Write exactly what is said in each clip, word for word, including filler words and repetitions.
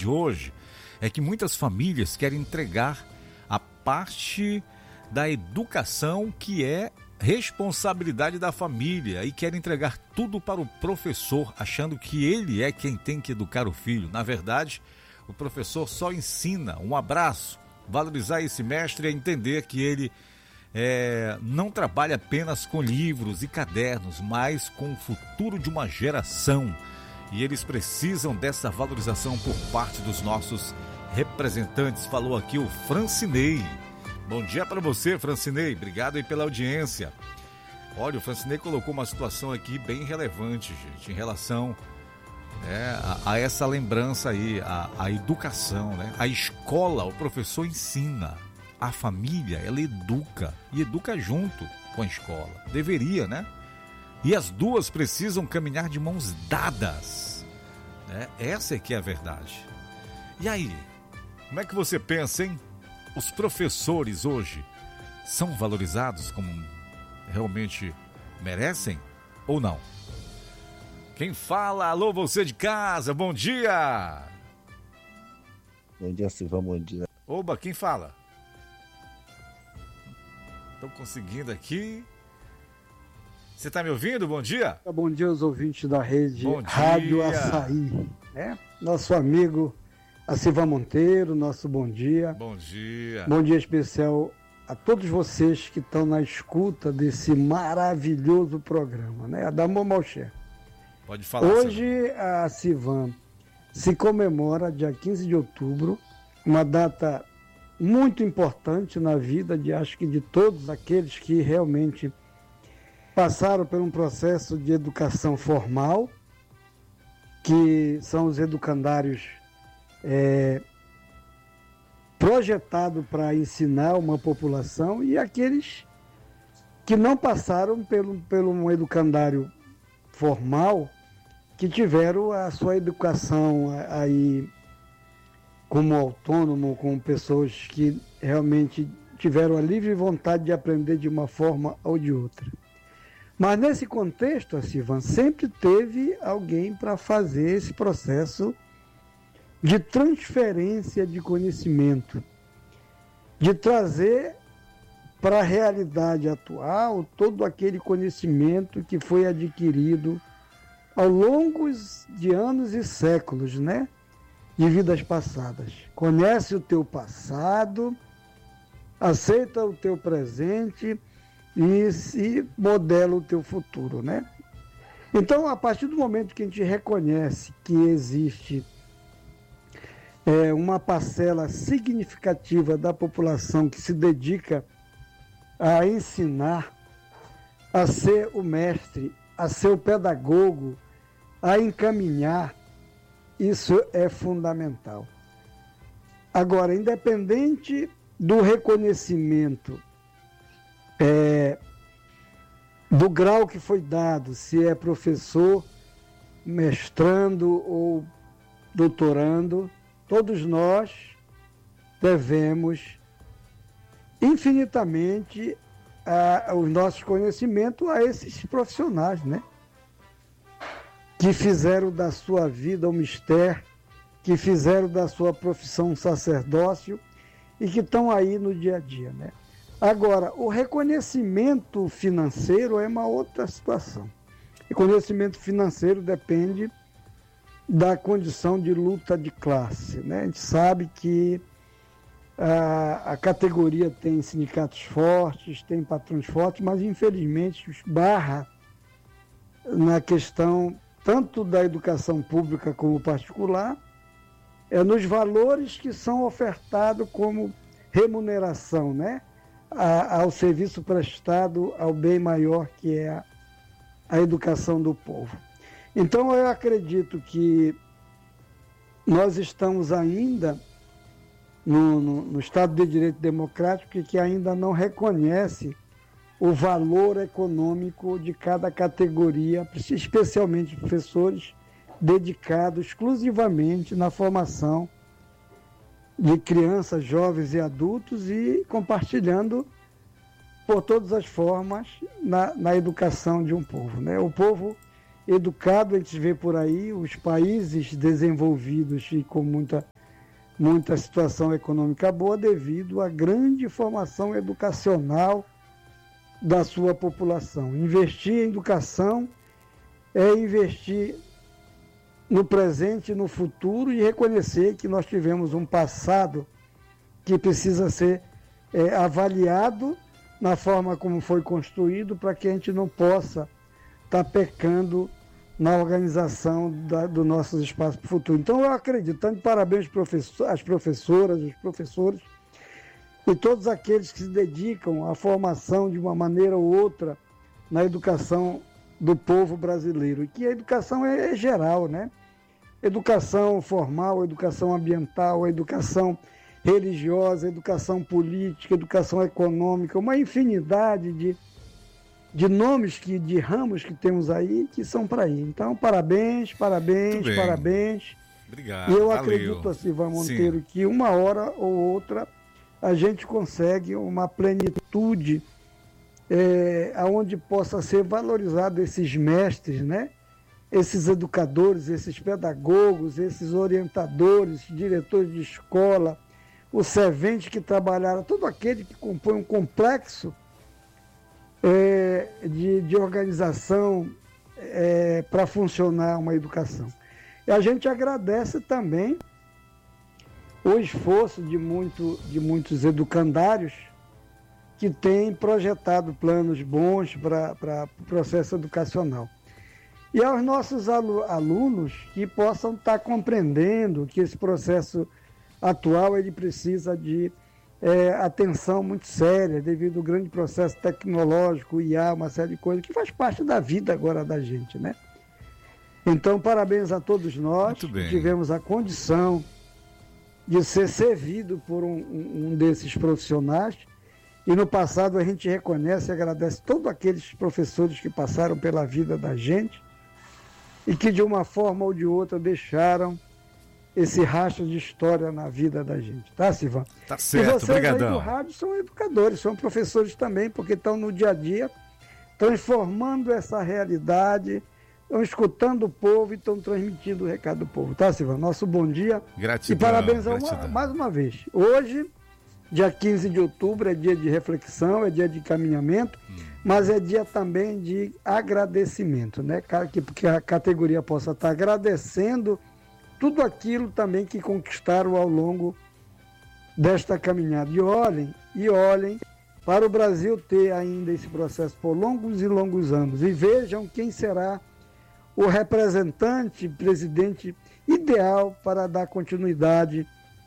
de hoje é que muitas famílias querem entregar a parte da educação que é responsabilidade da família e querem entregar tudo para o professor, achando que ele é quem tem que educar o filho. Na verdade, o professor só ensina. Um abraço. Valorizar esse mestre é entender que ele é, não trabalha apenas com livros e cadernos, mas com o futuro de uma geração. E eles precisam dessa valorização por parte dos nossos representantes. Falou aqui o Francinei. Bom dia para você, Francinei. Obrigado aí pela audiência. Olha, o Francinei colocou uma situação aqui bem relevante, gente, em relação é, a, a essa lembrança aí, a, a educação, né? A escola, o professor ensina. A família, ela educa. E educa junto com a escola. Deveria, né? E as duas precisam caminhar de mãos dadas. Né? Essa é que é a verdade. E aí, como é que você pensa, hein? Os professores hoje são valorizados como realmente merecem ou não? Quem fala? Alô, você de casa, bom dia! Bom dia, Silvão, bom dia. Oba, quem fala? Estou conseguindo aqui. Você está me ouvindo? Bom dia? Bom dia aos ouvintes da rede Rádio Açaí, né? Nosso amigo a Silva Monteiro, nosso bom dia. Bom dia. Bom dia especial a todos vocês que estão na escuta desse maravilhoso programa, né? Adamo Malcher. Pode falar. Hoje Silva. A Silva se comemora, dia quinze de outubro, uma data muito importante na vida de, acho que de todos aqueles que realmente passaram por um processo de educação formal, que são os educandários É, projetado para ensinar uma população, e aqueles que não passaram pelo, pelo um educandário formal, que tiveram a sua educação aí como autônomo, com pessoas que realmente tiveram a livre vontade de aprender de uma forma ou de outra. Mas nesse contexto, a Silvan sempre teve alguém para fazer esse processo de transferência de conhecimento, de trazer para a realidade atual todo aquele conhecimento que foi adquirido ao longo de anos e séculos, né? De vidas passadas. Conhece o teu passado, aceita o teu presente e se modela o teu futuro, né? Então, a partir do momento que a gente reconhece que existe É uma parcela significativa da população que se dedica a ensinar, a ser o mestre, a ser o pedagogo, a encaminhar, isso é fundamental. Agora, independente do reconhecimento é, do grau que foi dado, se é professor, mestrando ou doutorando, todos nós devemos infinitamente a, os nossos conhecimentos a esses profissionais, né? Que fizeram da sua vida um mistério, que fizeram da sua profissão um sacerdócio e que estão aí no dia a dia, né? Agora, o reconhecimento financeiro é uma outra situação. O reconhecimento financeiro depende da condição de luta de classe, né? A gente sabe que a, a categoria tem sindicatos fortes, tem patrões fortes, mas infelizmente esbarra na questão tanto da educação pública como particular, é nos valores que são ofertados como remuneração, né? A, ao serviço prestado ao bem maior que é a, a educação do povo. Então, eu acredito que nós estamos ainda no, no, no Estado de Direito Democrático e que ainda não reconhece o valor econômico de cada categoria, especialmente professores dedicados exclusivamente na formação de crianças, jovens e adultos e compartilhando por todas as formas na, na educação de um povo, né? O povo educado, a gente vê por aí, os países desenvolvidos e com muita muita situação econômica boa devido à grande formação educacional da sua população. Investir em educação é investir no presente e no futuro e reconhecer que nós tivemos um passado que precisa ser é, avaliado na forma como foi construído para que a gente não possa estar tá pecando na organização da, do nosso espaço para o futuro. Então eu acredito, tanto parabéns às professoras, os professores e todos aqueles que se dedicam à formação de uma maneira ou outra na educação do povo brasileiro, e que a educação é, é geral, né? Educação formal, educação ambiental, educação religiosa, educação política, educação econômica, uma infinidade de, de nomes, que, de ramos que temos aí, que são para aí. Então, parabéns, parabéns, parabéns. Obrigado. E eu valeu. acredito, assim, Silvan Monteiro, Sim. que uma hora ou outra a gente consegue uma plenitude é, onde possa ser valorizado esses mestres, né? Esses educadores, esses pedagogos, esses orientadores, diretores de escola, os serventes que trabalharam, todo aquele que compõe um complexo é, de, de organização é, para funcionar uma educação. E a gente agradece também o esforço de, muito, de muitos educandários que têm projetado planos bons para o processo educacional. E aos nossos alunos que possam estar compreendendo que esse processo atual ele precisa de é, atenção muito séria devido ao grande processo tecnológico, I A, uma série de coisas que faz parte da vida agora da gente, né? Então, parabéns a todos nós que tivemos a condição de ser servido por um, um desses profissionais. E no passado a gente reconhece e agradece todos aqueles professores que passaram pela vida da gente e que de uma forma ou de outra deixaram esse rastro de história na vida da gente, tá, Silvan? Tá certo, e vocês obrigadão. aí do rádio são educadores, são professores também, porque estão no dia a dia transformando essa realidade, estão escutando o povo e estão transmitindo o recado do povo, tá, Silvan? Nosso bom dia. Gratidão. E parabéns a gratidão. uma, mais uma vez. Hoje, dia quinze de outubro, é dia de reflexão, é dia de caminhamento, hum. mas é dia também de agradecimento, né? Que, que a categoria possa estar agradecendo tudo aquilo também que conquistaram ao longo desta caminhada. E olhem, e olhem para o Brasil ter ainda esse processo por longos e longos anos. E vejam quem será o representante, presidente ideal para dar continuidade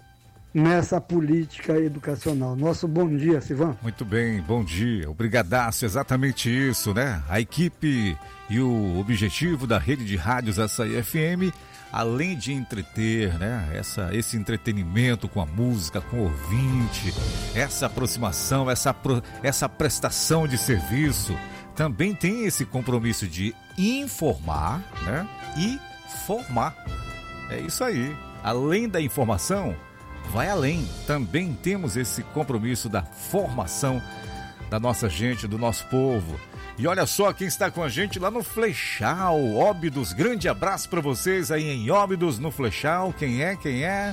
nessa política educacional. Nosso bom dia, Silvan. Muito bem, bom dia. Obrigadaço, exatamente isso, né? A equipe e o objetivo da rede de rádios Açaí F M, além de entreter, né? Essa, esse entretenimento com a música, com o ouvinte, essa aproximação, essa, essa prestação de serviço, também tem esse compromisso de informar, né? E formar. É isso aí. Além da informação, vai além. Também temos esse compromisso da formação da nossa gente, do nosso povo. E olha só quem está com a gente lá no Flechal, Óbidos. Grande abraço para vocês aí em Óbidos, no Flechal. Quem é? Quem é?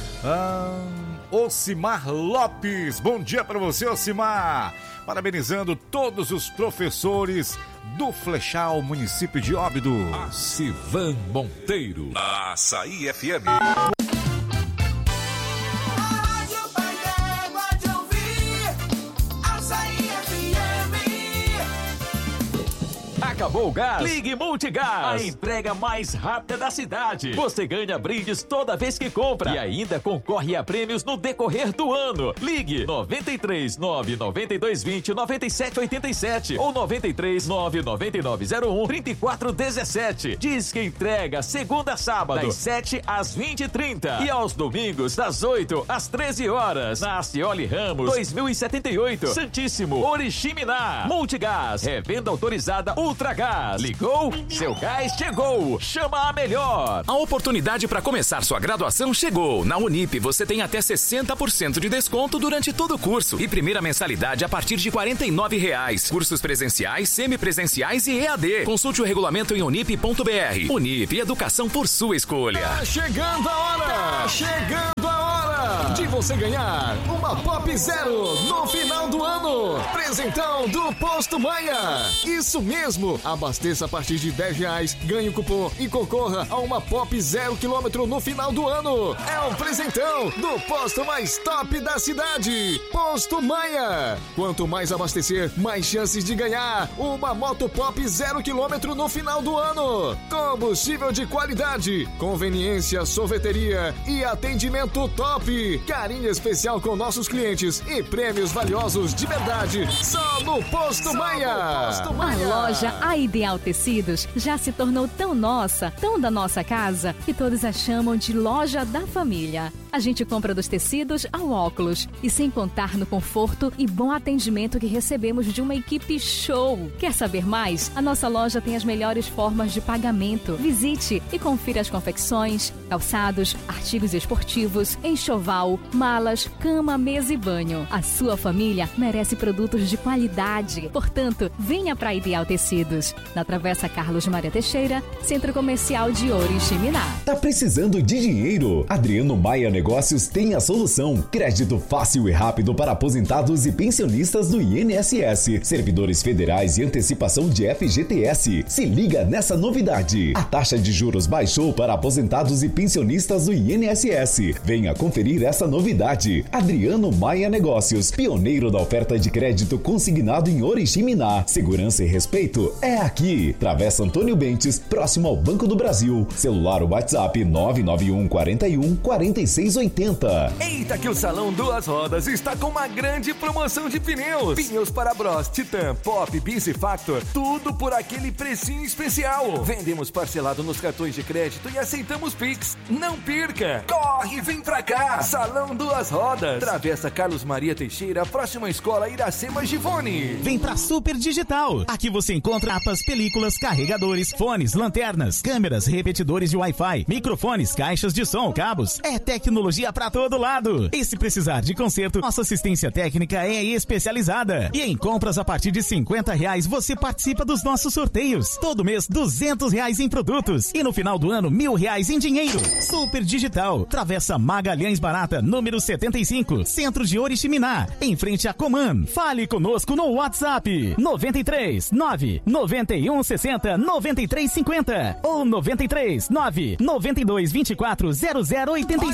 Ah, Ocimar Lopes. Bom dia para você, Ocimar. Parabenizando todos os professores do Flechal, município de Óbidos. Silvan Monteiro. Açaí F M. Acabou o gás? Ligue Multigás, a entrega mais rápida da cidade. Você ganha brindes toda vez que compra e ainda concorre a prêmios no decorrer do ano. Ligue nove três nove nove dois dois zero nove sete oito sete ou nove três nove nove nove zero um três quatro um sete. Diz que entrega segunda a sábado, das sete às vinte e trinta e aos domingos, das oito às treze horas. Na Acioli Ramos, dois mil e setenta e oito, Santíssimo, Oriximiná. Multigás, revenda autorizada Ultra Gás. Ligou? Seu gás chegou. Chama a melhor. A oportunidade para começar sua graduação chegou. Na Unip você tem até sessenta por cento de desconto durante todo o curso e primeira mensalidade a partir de quarenta e nove reais. Cursos presenciais, semipresenciais e E A D. Consulte o regulamento em unip ponto br. Unip, educação por sua escolha. Tá chegando a hora. Tá chegando a hora. você ganhar uma Pop Zero no final do ano. Presentão do Posto Maia. Isso mesmo, abasteça a partir de dez reais, ganhe o cupom e concorra a uma Pop Zero quilômetro no final do ano. É um presentão do posto mais top da cidade, Posto Maia. Quanto mais abastecer, mais chances de ganhar uma moto Pop Zero quilômetro no final do ano. Combustível de qualidade, conveniência, sorveteria e atendimento top. Carinho especial com nossos clientes e prêmios valiosos de verdade. Só no Posto Só Maia. No Posto Maia. A loja A Ideal Tecidos já se tornou tão nossa, tão da nossa casa, que todos a chamam de loja da família. A gente compra dos tecidos ao óculos e sem contar no conforto e bom atendimento que recebemos de uma equipe show. Quer saber mais? A nossa loja tem as melhores formas de pagamento. Visite e confira as confecções, calçados, artigos esportivos, enxoval, malas, cama, mesa e banho. A sua família merece produtos de qualidade. Portanto, venha para Ideal Tecidos, na Travessa Carlos Maria Teixeira, Centro Comercial de Oriximiná. Tá precisando de dinheiro? Adriano Maia Negócios tem a solução. Crédito fácil e rápido para aposentados e pensionistas do I N S S, servidores federais e antecipação de F G T S. Se liga nessa novidade. A taxa de juros baixou para aposentados e pensionistas do I N S S. Venha conferir essa novidade. Adriano Maia Negócios, pioneiro da oferta de crédito consignado em Oriximiná. Segurança e respeito é aqui. Travessa Antônio Bentes, próximo ao Banco do Brasil. Celular ou WhatsApp nove nove um quatro um quatro seis oito zero. Eita que o Salão Duas Rodas está com uma grande promoção de pneus. Pneus para Bros, Titan, Pop, Bis e Factor, tudo por aquele precinho especial. Vendemos parcelado nos cartões de crédito e aceitamos Pix. Não perca! Corre, vem pra cá! Salão Duas Rodas, Travessa Carlos Maria Teixeira, próxima escola Iracema Givone. Vem pra Super Digital. Aqui você encontra mapas, películas, carregadores, fones, lanternas, câmeras, repetidores de Wi-Fi, microfones, caixas de som, cabos. É tecnologia pra todo lado. E se precisar de conserto, nossa assistência técnica é especializada. E em compras a partir de cinquenta reais você participa dos nossos sorteios. Todo mês duzentos reais em produtos. E no final do ano mil reais em dinheiro. Super Digital. Travessa Magalhães Barata, número setenta e cinco. Centro de Oriximiná. Em frente a Coman. Fale conosco no WhatsApp. noventa e três, nove, noventa e um, sessenta, noventa e três, cinquenta. Ou noventa e três, nove, noventa e dois, vinte e quatro, zero zero oitenta e cinco.